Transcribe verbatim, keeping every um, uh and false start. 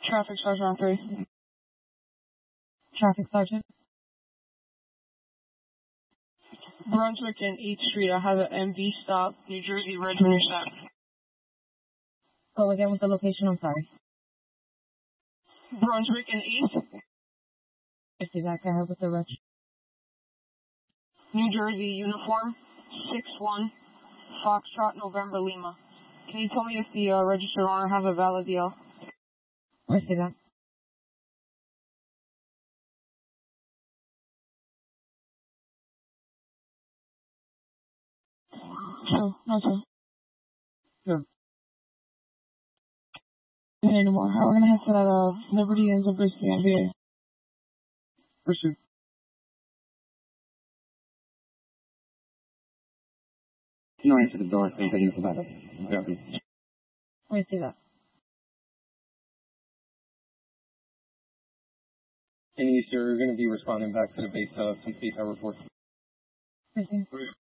Traffic Sergeant on three. Traffic Sergeant. Brunswick and eighth Street. I have an M V stop. New Jersey, red when you're set. Go again with the location, I'm sorry. Brunswick and eighth. I see that. Go ahead with the reg. New Jersey, uniform, six one, Foxtrot, November, Lima. Can you tell me if the uh, registered owner has a valid D L? I see that. Sure, no, sir. Sure. Not anymore. We're gonna head to that, uh, Liberty and Zabriskie on V A. For sure. No answer to the door. Thank you for that. I see that. And you, sir, are going to be responding back to the base, uh, some base hour report. I see.